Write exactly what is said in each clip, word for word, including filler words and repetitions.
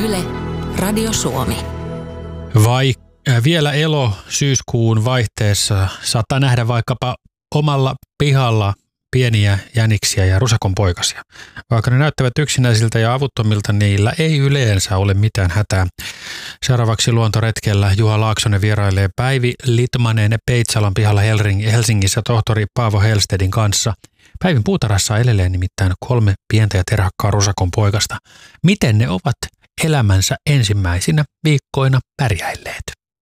Yle, Radio Suomi. Vai äh, vielä elo syyskuun vaihteessa saattaa nähdä vaikkapa omalla pihalla pieniä jäniksiä ja rusakon poikasia. Vaikka ne näyttävät yksinäisiltä ja avuttomilta, niillä ei yleensä ole mitään hätää. Seuraavaksi luontoretkellä Juha Laaksonen vierailee Päivi Litmanen Peitsalan pihalla Helsingissä tohtori Paavo Hellstedin kanssa. Päivin puutarhassa elelee nimittäin kolme pientä ja terhakkaa rusakon poikasta. Miten ne ovat elämänsä ensimmäisinä viikkoina pärjäilleet?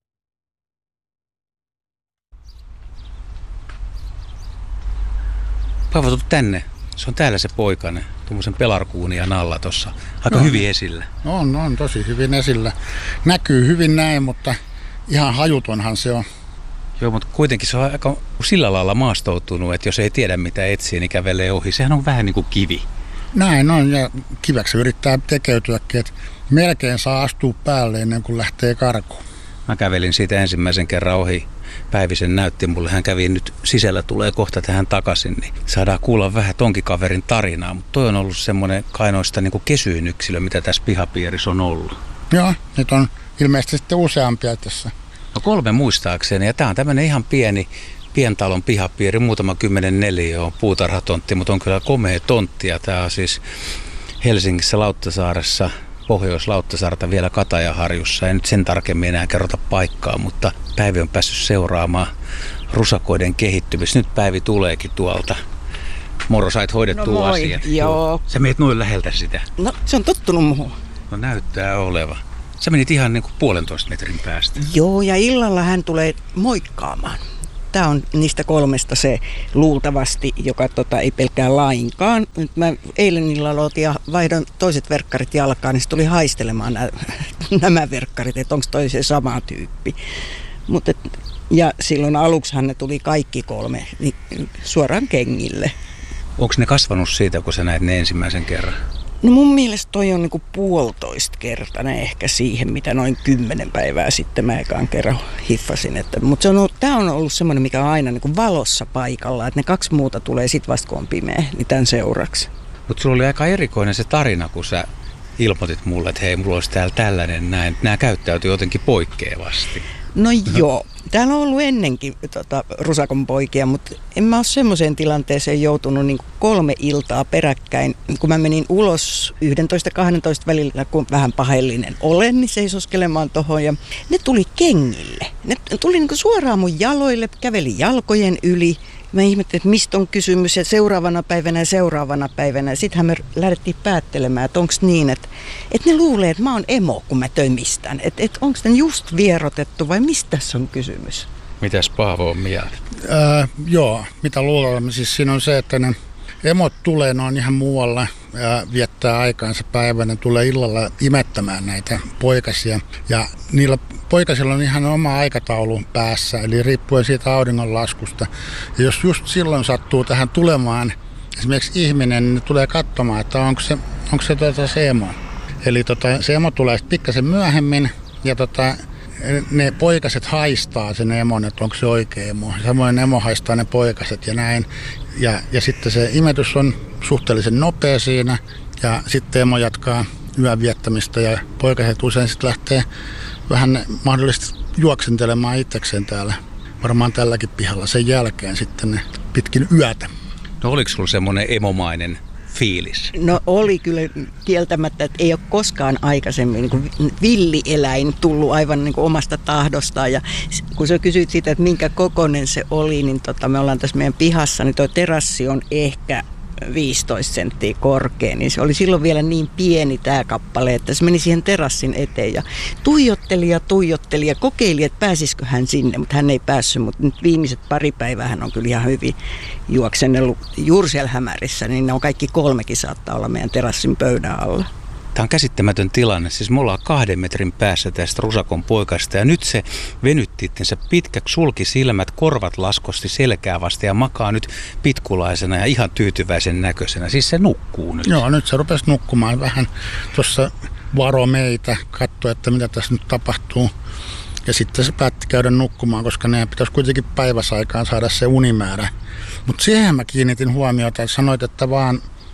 Paavo, tuu tänne. Se on täällä se poikainen, tuommoisen pelarkuunian alla tuossa. Aika no, hyvin esillä. On, on tosi hyvin esillä. Näkyy hyvin näin, mutta ihan hajutonhan se on. Joo, mutta kuitenkin se on aika sillä lailla maastoutunut, että jos ei tiedä mitä etsii, niin kävelee ohi. Sehän on vähän niin kuin kivi. Näin on, ja kiväksi yrittää tekeytyäkin, että melkein saa astua päälle ennen kuin lähtee karkuun. Mä kävelin siitä ensimmäisen kerran ohi. Päivisen näytti mulle, hän kävi nyt sisällä, tulee kohta tähän takaisin, niin saadaan kuulla vähän tonkin kaverin tarinaa, mutta toi on ollut semmoinen kainoista niin kuin kesyin yksilö, mitä tässä pihapiirissä on ollut. Joo, nyt on ilmeisesti sitten useampia tässä. No kolme muistaakseni, ja tää on tämmöinen ihan pieni pientalon pihapiiri, muutama kymmenen neliö on puutarhatontti, mutta on kyllä komea tontti, ja tää on siis Helsingissä Lauttasaaressa, Pohjois-Lauttasaarta vielä Katajaharjussa, ei nyt sen tarkemmin enää kerrota paikkaa, mutta Päivi on päässyt seuraamaan rusakoiden kehittymistä. Nyt Päivi tuleekin tuolta. Moro, sait hoidettua no moi, asiat. Joo. Sä meet noin läheltä sitä. No, se on tottunut muuhun. No näyttää oleva. Sä menit ihan niin kuin puolentoista metrin päästä. Joo, ja illalla hän tulee moikkaamaan. Tämä on niistä kolmesta se luultavasti, joka tota, ei pelkää lainkaan. Nyt mä eilen illalla otin ja vaihdon toiset verkkarit jalkaan, niin se tuli haistelemaan nämä, nämä verkkarit, että onko toi se sama tyyppi. Mut et, ja silloin aluksihan ne tuli kaikki kolme niin suoraan kengille. Onko ne kasvanut siitä, kun sä näit ne ensimmäisen kerran? No mun mielestä toi on niinku puolitoista kertainen ehkä siihen, mitä noin kymmenen päivää sitten mä ekaan kerran hiffasin. Että, mutta se on ollut, tää on ollut semmoinen, mikä on aina niinku valossa paikalla, että ne kaksi muuta tulee sit vasta kun on pimeä, niin tämän seuraksi. Mutta sulla oli aika erikoinen se tarina, kun sä ilmoitit mulle, että hei, mulla olisi täällä tällainen näin. Nämä käyttäytyy jotenkin poikkeavasti. No joo. Täällä on ollut ennenkin tota, rusakon poikia, mutta en mä ole semmoiseen tilanteeseen joutunut niin kolme iltaa peräkkäin. Kun mä menin ulos yksitoista kaksitoista välillä, kun vähän paheellinen olen, niin seisoskelemaan tohon. Ja ne tuli kengille. Ne tuli niin suoraan mun jaloille, käveli jalkojen yli. Mä ihmettelin, että mistä on kysymys ja seuraavana päivänä ja seuraavana päivänä. Sittenhän me lähdettiin päättelemään, että onko niin, että, että ne luulee, että mä oon emo, kun mä tömistän. Että, että onko ne just vierotettu vai mistä tässä on kysymys? Mitäs Paavo on mieltä? Öö, joo, mitä luulemme. Siis siinä on se, että ne emot tulee noin ihan muualla ja viettää aikaansa päivänä, tulee illalla imettämään näitä poikasia. Ja niillä poikasilla on ihan oma aikataulu päässä, eli riippuen siitä auringonlaskusta. Ja jos just silloin sattuu tähän tulemaan esimerkiksi ihminen, niin ne tulee katsomaan, että onko se, onko se, tuota, se emo. Eli tota, se emo tulee sitten pikkasen myöhemmin ja tota, ne poikaset haistaa sen emon, että onko se oikea emo. Samoin emo haistaa ne poikaset ja näin. Ja, ja sitten se imetys on suhteellisen nopea siinä ja sitten emo jatkaa yön viettämistä ja poikaset usein sitten lähtee vähän mahdollisesti juoksentelemaan itsekseen täällä. Varmaan tälläkin pihalla sen jälkeen sitten ne pitkin yötä. No oliko sulla semmoinen emomainen fiilis? No oli kyllä kieltämättä, että ei ole koskaan aikaisemmin niin kuin villieläin tullut aivan niin kuin omasta tahdostaan. Ja kun sä kysyit siitä, että minkä kokoinen se oli, niin tota, me ollaan tässä meidän pihassa, niin tuo terassi on ehkä viisitoista senttiä korkea, niin se oli silloin vielä niin pieni tämä kappale, että se meni siihen terassin eteen ja tuijotteli ja tuijotteli ja kokeili, että pääsisikö hän sinne, mutta hän ei päässyt, mutta nyt viimeiset pari päivää hän on kyllä ihan hyvin juoksennellut juuri siellä hämärissä, niin ne on kaikki kolmekin saattaa olla meidän terassin pöydän alla. Tämä on käsittämätön tilanne. Siis me ollaan kahden metrin päässä tästä rusakon poikasta ja nyt se venytti itsensä pitkäksi, sulki silmät, korvat laskosti selkää vasta ja makaa nyt pitkulaisena ja ihan tyytyväisen näköisenä. Siis se nukkuu nyt. Joo, nyt se rupesi nukkumaan vähän. Tuossa varo meitä, katsoi, että mitä tässä nyt tapahtuu. Ja sitten se päätti käydä nukkumaan, koska ne pitäisi kuitenkin päiväsaikaan saada se unimäärä. Mutta siihen mä kiinnitin huomiota, että sanoit, että vaan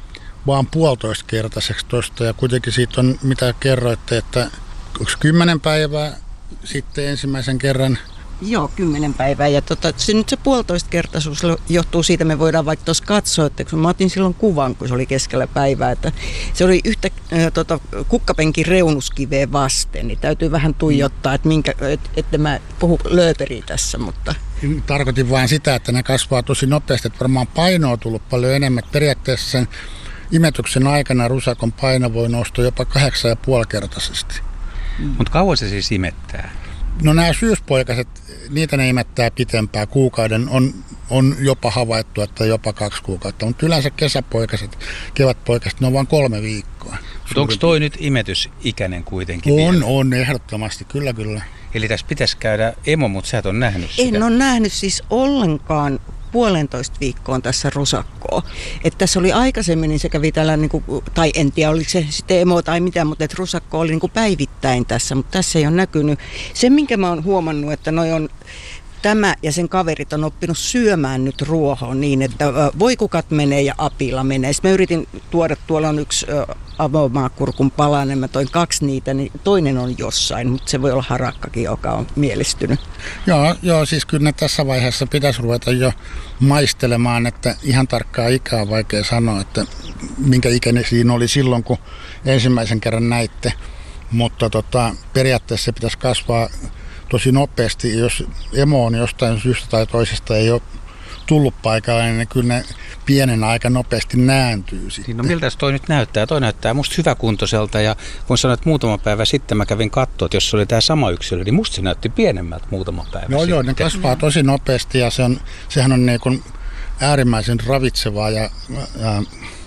vaan puolitoista kertaiseksi tuosta ja kuitenkin siitä on, mitä kerroitte, että onko kymmenen päivää sitten ensimmäisen kerran? Joo, kymmenen päivää. Ja tota, se, nyt se puolitoistakertaisuus johtuu siitä, me voidaan vaikka tuossa katsoa, että kun mä otin silloin kuvan, kun se oli keskellä päivää, että se oli yhtä äh, tota, kukkapenkin reunuskiveen vasten, niin täytyy vähän tuijottaa, että minkä, et, että mä puhun lööperiä tässä, mutta... Tarkoitin vain sitä, että ne kasvaa tosi nopeasti, että varmaan paino on tullut paljon enemmän. Periaatteessa sen imetyksen aikana rusakon paino voi nostaa jopa kahdeksan ja puoli kertaisesti. Mm. Mutta kauan se siis imettää? No nämä syyspoikaset, niitä ne imettää pitempään. Kuukauden on, on jopa havaittu, että jopa kaksi kuukautta. Mutta yleensä kesäpoikaset, kevätpoikaset, ne on vain kolme viikkoa. Mutta onko toi nyt imetysikäinen kuitenkin On, vielä? on, ehdottomasti, kyllä kyllä. Eli tässä pitäisi käydä emo, mutta sä et ole nähnyt sitä. En ole nähnyt siis ollenkaan puolentoista viikkoon tässä rusakkoa. Että tässä oli aikaisemmin, niin se kävi tällä, niin kuin, tai en tiedä oliko se sitten emo tai mitä, mutta että rusakko oli niin kuin päivittäin tässä, mutta tässä ei ole näkynyt. Se, minkä mä oon huomannut, että noi on, tämä ja sen kaverit on oppinut syömään nyt ruohoon niin, että voikukat menee ja apila menee. Sitten mä yritin tuoda, tuolla on yksi avomaakurkun palanen, mä toin kaksi niitä, niin toinen on jossain, mutta se voi olla harakkakin, joka on mielistynyt. Joo, joo, siis kyllä ne tässä vaiheessa pitäisi ruveta jo maistelemaan, että ihan tarkkaa ikää on vaikea sanoa, että minkä ikäinen siinä oli silloin, kun ensimmäisen kerran näitte, mutta tota, periaatteessa se pitäisi kasvaa tosi nopeasti. Jos emo on jostain syystä tai toisesta ei ole tullut paikalle, niin kyllä ne pienen aika nopeasti nääntyy sitten. No miltä toi nyt näyttää? Toi näyttää musta hyväkuntoiselta ja voin sanoa, että muutama päivä sitten mä kävin katsoa, että jos se oli tämä sama yksilö, niin musta se näytti pienemmältä muutama päivä no, sitten. Joo, ne kasvaa tosi nopeasti ja se on, sehän on niin kuin äärimmäisen ravitsevaa ja, ja